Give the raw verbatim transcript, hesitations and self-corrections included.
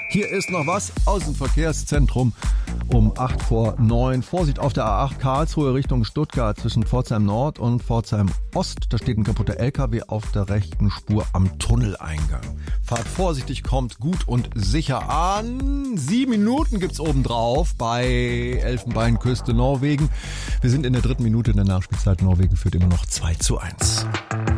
Hier ist noch was aus dem Verkehrszentrum um acht vor neun. Vorsicht auf der A acht Karlsruhe Richtung Stuttgart zwischen Pforzheim Nord und Pforzheim Ost. Da steht ein kaputter L K W auf der rechten Spur am Tunneleingang. Fahrt vorsichtig, kommt gut und sicher an. Sieben Minuten gibt's obendrauf bei Elfenbeinküste Norwegen. Wir sind in der dritten Minute in der Nachspielzeit. Norwegen führt immer noch zwei zu eins.